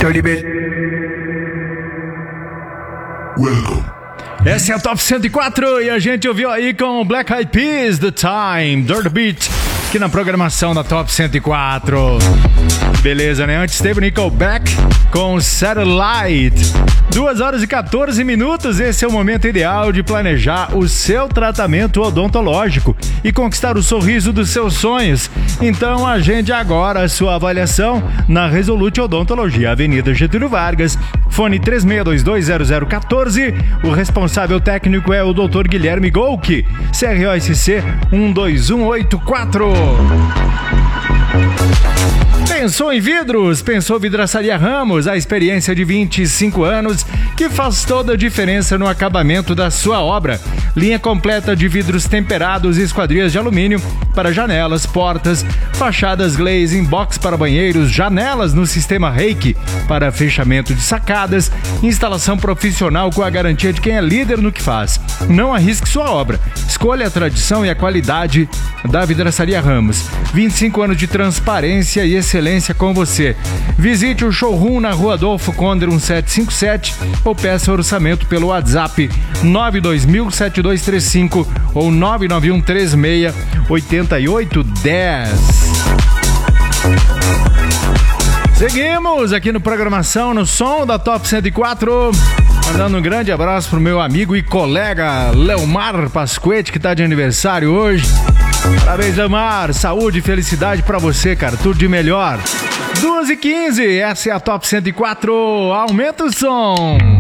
your limit. Welcome. Essa é a Top 104 e a gente ouviu aí com o Black Eyed Peas, The Time, Dirt Beat, aqui na programação da Top 104. Beleza, né? Antes teve Nickelback com Satellite. 2 horas e 14 minutos, esse é o momento ideal de planejar o seu tratamento odontológico e conquistar o sorriso dos seus sonhos. Então agende agora a sua avaliação na Resolute Odontologia, Avenida Getúlio Vargas, fone 36220014. O responsável técnico é o Dr. Guilherme Golke, CROSC 12184. Pensou em vidros? Pensou Vidraçaria Ramos, a experiência de 25 anos que faz toda a diferença no acabamento da sua obra. Linha completa de vidros temperados e esquadrias de alumínio para janelas, portas, fachadas glazing, box para banheiros, janelas no sistema Reiki para fechamento de sacadas, instalação profissional com a garantia de quem é líder no que faz. Não arrisque sua obra. Escolha a tradição e a qualidade da Vidraçaria Ramos. 25 anos de transparência e excelência com você. Visite o showroom na Rua Adolfo Conder 1757 ou peça orçamento pelo WhatsApp 920007235 ou 991368810. Seguimos aqui no Programação no Som da Top 104. Mandando um grande abraço pro meu amigo e colega Leomar Pasquete, que tá de aniversário hoje. Parabéns, Leomar. Saúde e felicidade pra você, cara. Tudo de melhor. 2h15, essa é a Top 104. Aumenta o som.